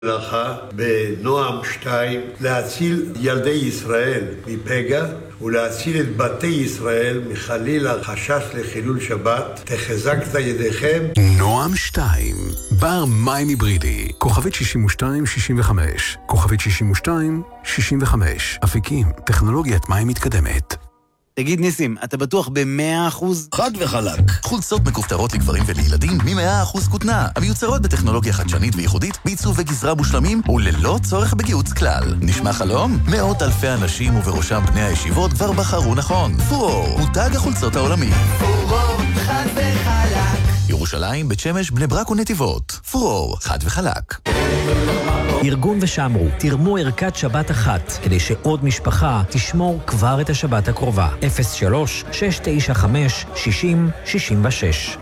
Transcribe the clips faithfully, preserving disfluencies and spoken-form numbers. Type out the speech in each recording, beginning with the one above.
מלאכה בנועם שתיים להציל ילדי ישראל מפגע ולהציל את בתי ישראל מחלילה חשש לחילול שבת. תחזקת ידיכם. נועם שתיים, בר מים היברידי, כוכבית שישים ושתיים שישים וחמש, כוכבית שישים ושתיים שישים וחמש, אפיקים, טכנולוגיית מים מתקדמת. תגיד ניסים, אתה בטוח ב-מאה אחוז? חד וחלק. חולצות מכופתרות לגברים ולילדים מ-מאה אחוז כותנה, המיוצרות בטכנולוגיה חדשנית וייחודית, בעיצוב וגזרה מושלמים וללא צורך בגיוץ כלל. נשמע חלום? מאות אלפי אנשים ובראשם בני הישיבות כבר בחרו נכון. פורור, מותג החולצות העולמי. פורור, חד וחלק. ירושלים, בית שמש, בני ברק ונתיבות. פורור, חד וחלק. ארגון ושמרו, תרמו ערכת שבת אחת, כדי שעוד משפחה תשמור כבר את השבת הקרובה. אפס שלוש שש תשע חמש שישים שישים ושש.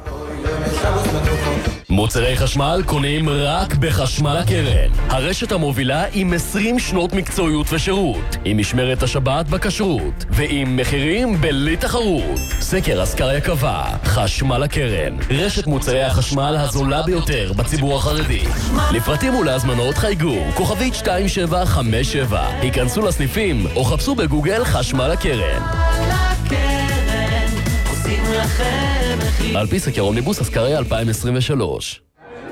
מוצרי חשמל קונים רק בחשמל הקרן. הרשת המובילה עם עשרים שנות מקצועיות ושירות, עם משמרת השבת בכשרות, ועם מחירים בלי תחרות. סקר אסקריה קבע, חשמל הקרן, רשת מוצרי החשמל הזולה ביותר בציבור החרדי. לפרטים ולהזמנות חייגו, כוכבית שתיים שבע חמש שבע. היכנסו לסניפים או חפשו בגוגל חשמל הקרן. על פי סקר אומניבוס אסקריה אלפיים עשרים ושלוש.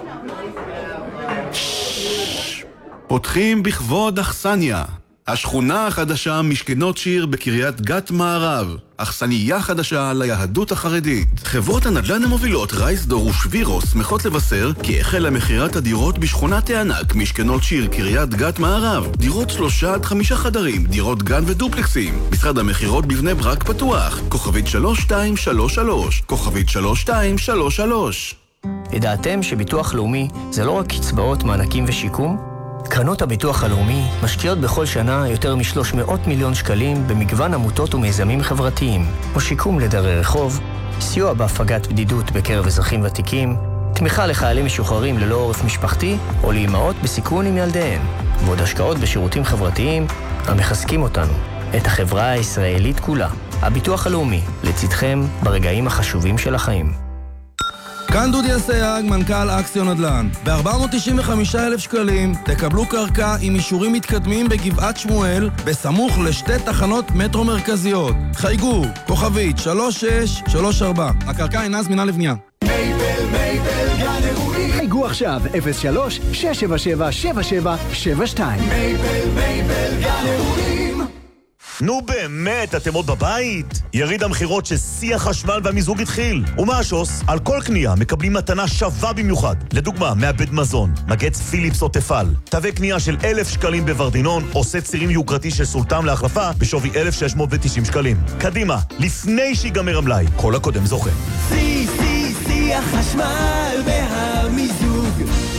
פותחים בכבוד אכסניה, השכונה החדשה משכנות שיר בקריית גת מערב, אכסניה חדשה ליהדות החרדית. חברות הנדל"ן המובילות רייסדור ושבירו שמחות לבשר כי החלה מכירת הדירות בשכונת הענק משכנות שיר קריית גת מערב. דירות שלושה עד חמישה חדרים, דירות גן ודופלקסים. משרד המכירות בבני ברק פתוח. כוכבית שלוש שתיים שלוש שלוש, כוכבית שלוש שתיים שלוש שלוש. ידעתם שביטוח לאומי זה לא רק קצבאות, מענקים ושיקום? קרנות הביטוח הלאומי משקיעות בכל שנה יותר מ-שלוש מאות מיליון שקלים במגוון עמותות ומיזמים חברתיים, כמו שיקום לדרי רחוב, סיוע בהפגת בדידות בקרב אזרחים ותיקים, תמיכה לחיילים משוחררים ללא עורף משפחתי או לאימהות בסיכון עם ילדיהן, ועוד השקעות בשירותים חברתיים המחזקים אותנו, את החברה הישראלית כולה. הביטוח הלאומי, לצדכם ברגעים החשובים של החיים. כאן דודי אסייג, מנכ"ל אקסיון נדל"ן. ב-ארבע מאות תשעים וחמישה אלף שקלים תקבלו קרקע עם אישורים מתקדמים בגבעת שמואל, בסמוך לשתי תחנות מטרו מרכזיות. חייגו, כוכבית שלוש שש שלוש ארבע. הקרקע אינה זמינה לבנייה. מייבל, מייבל, גן אירועים. חייגו עכשיו, אפס שלוש שש שבע שבע שבע שבע שבע שתיים. מייבל, מייבל, גן אירועים. נו באמת, אתם עוד בבית? יריד המחירות ששיא החשמל והמיזוג התחיל. ומה השוס? על כל קנייה מקבלים מתנה שווה במיוחד. לדוגמה, מעבד מזון, מגץ פיליפס או תפל. תווי קנייה של אלף שקלים בוורדינון, או סט צירים יוקרתי של סולטם להחלפה בשווי אלף שש מאות ותשעים שקלים. קדימה, לפני שיגמר המלאי. כל הקודם זוכה. שיא, שיא, שיא החשמל והמיזוג.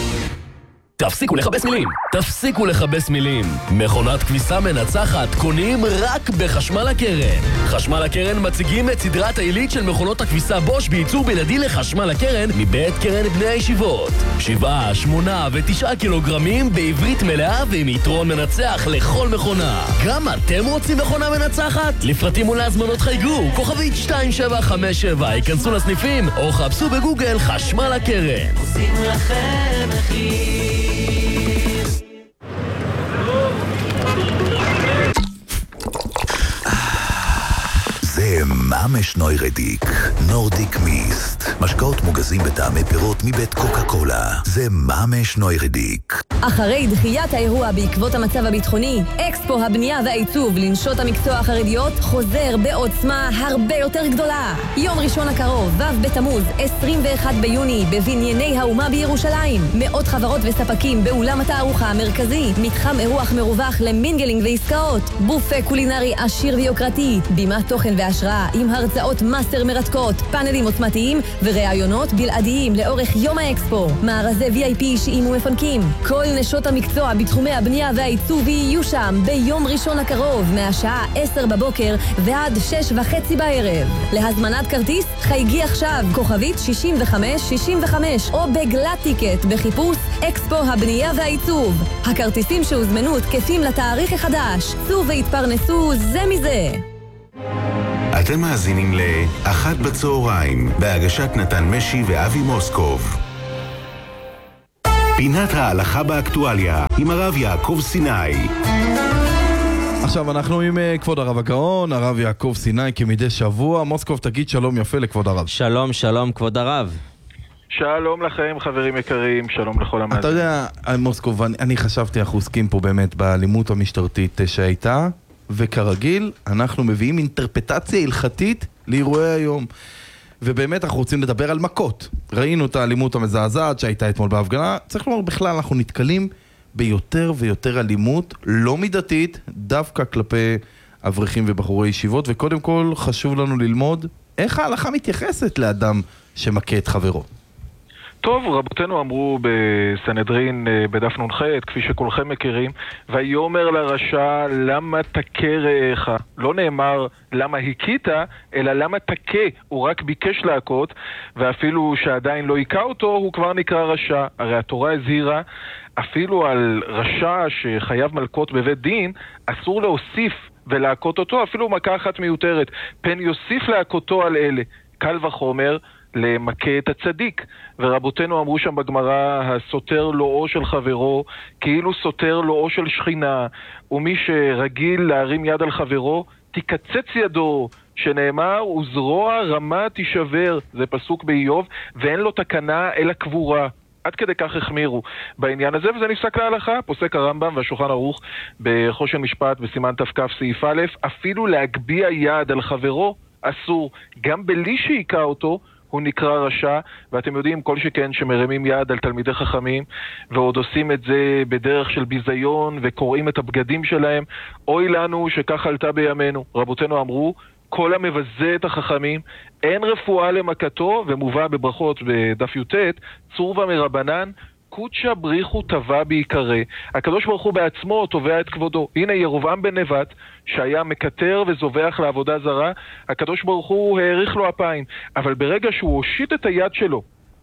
תפסיקו לחבש מילים, תפסיקו לחבש מילים. מכונת כביסה מנצחת קונים רק בחשמל הקרן. חשמל הקרן מציגים את סדרת העילית של מכונות הכביסה בוש בייצור בלעדי לחשמל הקרן מבית קרן בני הישיבות. שבעה, שמונה ותשעה קילוגרמים בעברית מלאה ועם יתרון מנצח לכל מכונה. גם אתם רוצים מכונה מנצחת? לפרטים ולהזמנות חייגו, כוכבית שתיים שבע חמש שבע. היכנסו לסניפים או חפשו בגוגל חשמל הקרן. עושים לכם מחיר. זה ממש נוירדיק, נורדיק מיסט. משקאות מוגזים בטעמי פירות מבית קוקה קולה. זה ממש נוירדיק. אחרי דחיית האירוע בעקבות המצב הביטחוני, אקספו הבנייה והעיצוב לנשות המקצוע החרדיות חוזר בעוצמה הרבה יותר גדולה. יום ראשון הקרוב, ו' בתמוז, עשרים ואחד ביוני, בבנייני האומה בירושלים. מאות חברות וספקים באולם התערוכה המרכזי, מתחם אירוח מרווח למינגלינג ועסקאות, בופה קולינרי עשיר ויוקרתי, בימת תוכן והשראה עם הרצאות מאסטר מרתקות, פאנלים עוצמתיים וראיונות בלעדיים לאורך יום האקספו. מארזי וי איי פי אישיים ומפנקים. כל נשות המקצוע בתחומי הבנייה והעיצוב יהיו שם ביום ראשון הקרוב מהשעה עשר בבוקר ועד שש וחצי בערב. להזמנת כרטיס חייגי עכשיו כוכבית שישים וחמש שישים וחמש או בגלת טיקט בחיפוש אקספו הבנייה והעיצוב. הכרטיסים שהוזמנו תקפים לתאריך החדש. צאו והתפרנסו זה מזה. אתם מאזינים לאחת בצהריים בהגשת נתן משי ואבי מוסקוב. פינת ההלכה באקטואליה עם הרב יעקב סיני. עכשיו אנחנו עם uh, כבוד הרב הגאון, הרב יעקב סיני, כמדי שבוע. מוסקוב, תגיד שלום יפה לכבוד הרב. שלום, שלום כבוד הרב. שלום לכם חברים יקרים, שלום לכל המאזינים. אתה יודע, מוסקוב, אני, אני חשבתי אנחנו עוסקים פה באמת באלימות המשטרתית שהייתה, וכרגיל אנחנו מביאים אינטרפטציה הלכתית לאירועי היום. ובאמת אנחנו רוצים לדבר על מכות. ראינו את האלימות המזעזעת שהייתה אתמול בהפגנה. צריך לומר, בכלל אנחנו נתקלים ביותר ויותר אלימות לא מידתית, דווקא כלפי אברכים ובחורי ישיבות, וקודם כל חשוב לנו ללמוד איך ההלכה מתייחסת לאדם שמכה את חברו. טוב, רבותינו אמרו בסנהדרין בדף נ"ח, כפי שכולכם מכירים, ויאמר לרשע למה תכה רעך. לא נאמר למה הכית, אלא למה תכה. הוא רק ביקש להכות, ואפילו שעדיין לא היכה אותו, הוא כבר נקרא רשע. הרי התורה הזהירה, אפילו על רשע שחייב מלכות בבית דין, אסור להוסיף ולהכות אותו, אפילו מכה אחת מיותרת. פן יוסיף להכותו על אלה. קל וחומר למכה את הצדיק. ורבותינו אמרו שם בגמרא, הסותר לואו של חברו כאילו סותר לואו של שכינה, ומי שרגיל להרים יד על חברו תקצץ ידו, שנאמר וזרוע רמה תישבר. זה פסוק באיוב, ואין לו תקנה אלא קבורה. עד כדי כך החמירו בעניין הזה, וזה נפסק להלכה. פוסק הרמב"ם והשולחן ערוך בחושן משפט בסימן ת"כ סעיף א', אפילו להגביה יד על חברו אסור, גם בלי שיקע אותו הוא נקרא רשע. ואתם יודעים, כל שכן שמרימים יד על תלמידי חכמים ועוד עושים את זה בדרך של ביזיון וקוראים את הבגדים שלהם, אוי לנו שכך עלתה בימינו. רבותינו אמרו, כל המבזה את החכמים אין רפואה למכתו, ומובא בברכות בדף י"ט, צורבה מרבנן קודשה בריחו טבע בעיקרה. הקדוש ברוך הוא בעצמו תובע את כבודו. הנה ירובעם בן נבט שהיה מקטר וזובח לעבודה זרה, הקדוש ברוך הוא העריך לו אפיים, אבל ברגע שהוא הושיט את היד שלו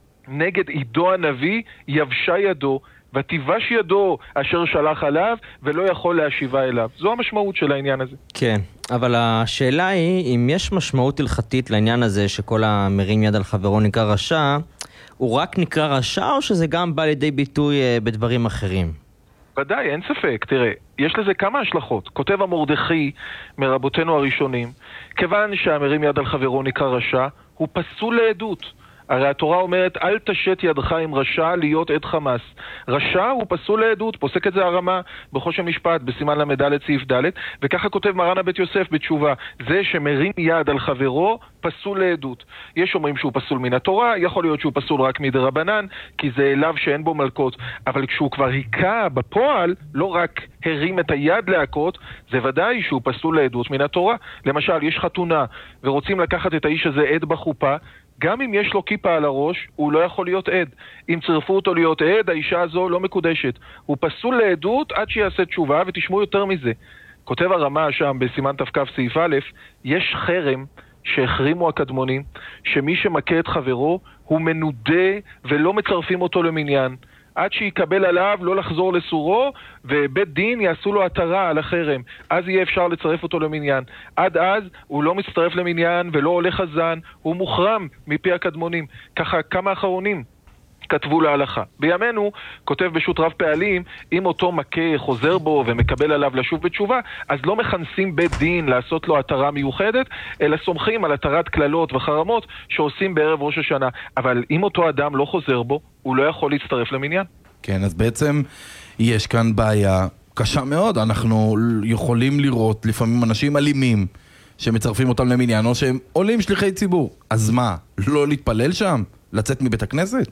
נגד עידו הנביא, יבשה ידו ותיבש ידו אשר שלח עליו, ולא יכול להשיבה אליו. זו המשמעות של העניין הזה. כן, אבל השאלה היא אם יש משמעות הלכתית לעניין הזה שכל המרים יד על חברו נקרא רשע, הוא רק נקרא רשע או שזה גם בא לידי ביטוי בדברים אחרים? ודאי, אין ספק. תראה, יש לזה כמה השלכות. כותב המרדכי מרבותינו הראשונים, כיוון שהמרים יד על חברו נקרא רשע, הוא פסול לעדות. הרי התורה אומרת, אל תשת ידך עם רשע להיות עד חמאס. רשע הוא פסול לעדות, פוסק את זה הרמה בחושן משפט בסימן למד' סעיף ד', וככה כותב מרן הבית יוסף בתשובה, זה שמרים יד על חברו פסול לעדות. יש אומרים שהוא פסול מן התורה, יכול להיות שהוא פסול רק מדרבנן, כי זה אליו שאין בו מלכות, אבל כשהוא כבר היכה בפועל, לא רק הרים את היד להכות, זה ודאי שהוא פסול לעדות מן התורה. למשל, יש חתונה ורוצים לקחת את האיש הזה עד בחופה, גם אם יש לו כיפה על הראש, הוא לא יכול להיות עד. אם צרפו אותו להיות עד, האישה הזו לא מקודשת. הוא פסול לעדות עד שיעשה תשובה, ותשמעו יותר מזה. כותב הרמה שם בסימן ת"כ סעיף א', יש חרם שהחרימו הקדמונים, שמי שמכה את חברו הוא מנודה ולא מצרפים אותו למניין. עד שיקבל עליו לא לחזור לסורו, ובית דין יעשו לו התרה על החרם. אז יהיה אפשר לצרף אותו למניין. עד אז הוא לא מצטרף למניין ולא עולה חזן, הוא מוחרם מפי הקדמונים. ככה כמה אחרונים כתבו להלכה. בימינו, כותב בשו"ת רב פעלים, אם אותו מכה חוזר בו ומקבל עליו לשוב בתשובה, אז לא מכנסים בית דין לעשות לו התרה מיוחדת, אלא סומכים על התרת כללות וחרמות שעושים בערב ראש השנה. אבל אם אותו אדם לא חוזר בו, הוא לא יכול להצטרף למניין. כן, אז בעצם יש כאן בעיה קשה מאוד. אנחנו יכולים לראות לפעמים אנשים אלימים שמצרפים אותם למניין, או שהם עולים שליחי ציבור. אז מה, לא להתפלל שם? לצאת מבית הכנסת?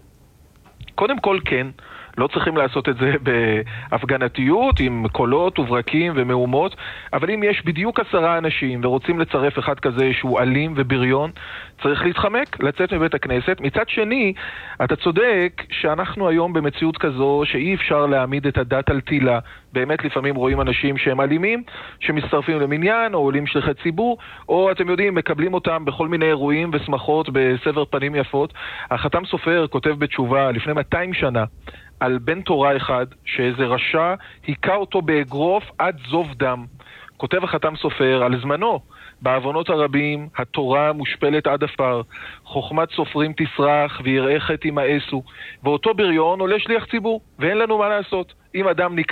קודם כל כן, לא צריכים לעשות את זה בהפגנתיות עם קולות וברקים ומהומות, אבל אם יש בדיוק עשרה אנשים ורוצים לצרף אחד כזה שהוא אלים ובריון, צריך להתחמק, לצאת מבית הכנסת. מצד שני, אתה צודק שאנחנו היום במציאות כזו שאי אפשר להעמיד את הדת על תילה. באמת לפעמים רואים אנשים שהם אלימים, שמצטרפים למניין או עולים שליחי ציבור, או אתם יודעים, מקבלים אותם בכל מיני אירועים ושמחות בסבר פנים יפות. החתם סופר כותב בתשובה לפני מאתיים שנה על בן תורה אחד שאיזה רשע היכה אותו באגרוף עד זוב דם. כותב החתם סופר על זמנו, בעוונות הרבים התורה מושפלת עד אפר, חוכמת סופרים תסרח ויראה חטא ימאסו, ואותו בריון עולה שליח ציבור, ואין לנו מה לעשות. אם אדם ניקח